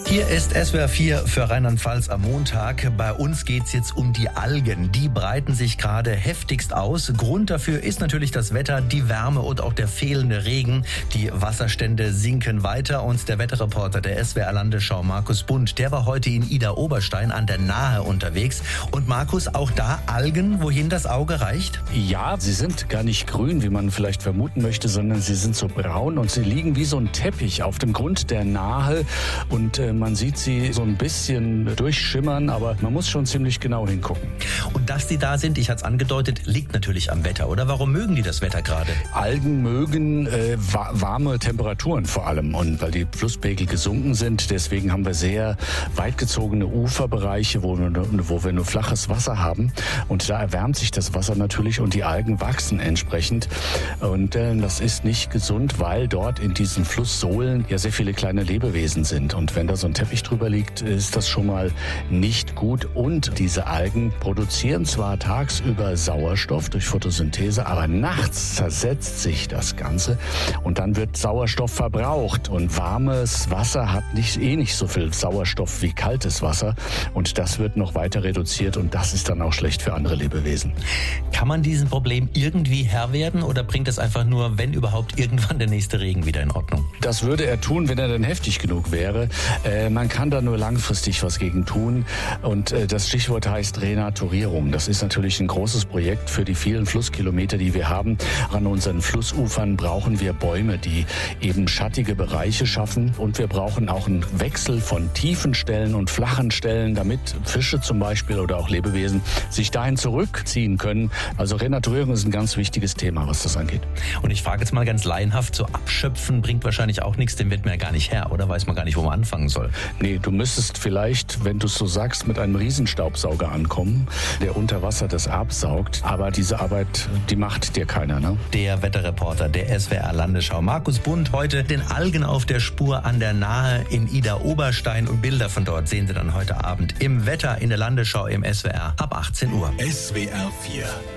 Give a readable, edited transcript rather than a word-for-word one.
Hier ist SWR 4 für Rheinland-Pfalz am Montag. Bei uns geht's jetzt um die Algen. Die breiten sich gerade heftigst aus. Grund dafür ist natürlich das Wetter, die Wärme und auch der fehlende Regen. Die Wasserstände sinken weiter und der Wetterreporter der SWR Landesschau, Markus Bund, der war heute in Idar-Oberstein an der Nahe unterwegs. Und Markus, auch da Algen, wohin das Auge reicht? Ja, sie sind gar nicht grün, wie man vielleicht vermuten möchte, sondern sie sind so braun und sie liegen wie so ein Teppich auf dem Grund der Nahe und man sieht sie so ein bisschen durchschimmern, aber man muss schon ziemlich genau hingucken. Und dass die da sind, ich hatte es angedeutet, liegt natürlich am Wetter, oder? Warum mögen die das Wetter gerade? Algen mögen warme Temperaturen vor allem und weil die Flusspegel gesunken sind, deswegen haben wir sehr weit gezogene Uferbereiche, wo wir nur flaches Wasser haben und da erwärmt sich das Wasser natürlich und die Algen wachsen entsprechend und das ist nicht gesund, weil dort in diesen Flusssohlen ja sehr viele kleine Lebewesen sind und wenn da so ein Teppich drüber liegt, ist das schon mal nicht gut. Und diese Algen produzieren zwar tagsüber Sauerstoff durch Photosynthese, aber nachts zersetzt sich das Ganze und dann wird Sauerstoff verbraucht. Und warmes Wasser hat nicht so viel Sauerstoff wie kaltes Wasser und das wird noch weiter reduziert und das ist dann auch schlecht für andere Lebewesen. Kann man diesem Problem irgendwie Herr werden oder bringt es einfach nur, wenn überhaupt, irgendwann der nächste Regen wieder in Ordnung? Das würde er tun, wenn er dann heftig genug wäre. Man kann da nur langfristig was gegen tun und das Stichwort heißt Renaturierung. Das ist natürlich ein großes Projekt für die vielen Flusskilometer, die wir haben. An unseren Flussufern brauchen wir Bäume, die eben schattige Bereiche schaffen und wir brauchen auch einen Wechsel von tiefen Stellen und flachen Stellen, damit Fische zum Beispiel oder auch Lebewesen sich dahin zurückziehen können. Also Renaturierung ist ein ganz wichtiges Thema, was das angeht. Und ich frage jetzt mal ganz laienhaft, so abschöpfen bringt wahrscheinlich auch nichts, dem wird man ja gar nicht Herr, oder weiß man gar nicht, wo man anfangen soll? Nee, du müsstest vielleicht, wenn du es so sagst, mit einem Riesenstaubsauger ankommen, der unter Wasser das absaugt. Aber diese Arbeit, die macht dir keiner, ne? Der Wetterreporter der SWR Landesschau, Markus Bund, heute den Algen auf der Spur an der Nahe in Idar-Oberstein. Und Bilder von dort sehen Sie dann heute Abend im Wetter in der Landesschau im SWR ab 18 Uhr. SWR 4